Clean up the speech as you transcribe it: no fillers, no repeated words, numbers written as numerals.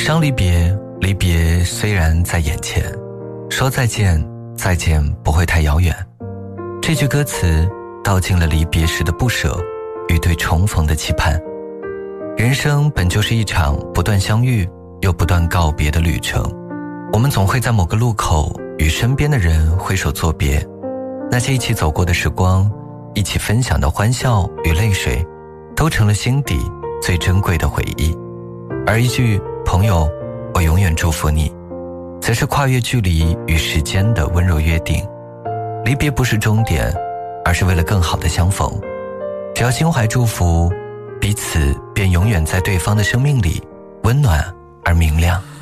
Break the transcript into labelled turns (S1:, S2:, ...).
S1: 伤离别，离别虽然在眼前，说再见，再见不会太遥远。这句歌词道尽了离别时的不舍与对重逢的期盼。人生本就是一场不断相遇又不断告别的旅程，我们总会在某个路口与身边的人挥手作别，那些一起走过的时光，一起分享的欢笑与泪水，都成了心底最珍贵的回忆。而一句朋友，我永远祝福你，则是跨越距离与时间的温柔约定。离别不是终点，而是为了更好的相逢。只要心怀祝福，彼此便永远在对方的生命里温暖而明亮。